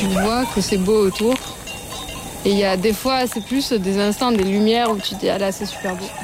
tu vois que c'est beau autour. Et il y a des fois, c'est plus des instants, des lumières où tu te dis, ah là, c'est super beau.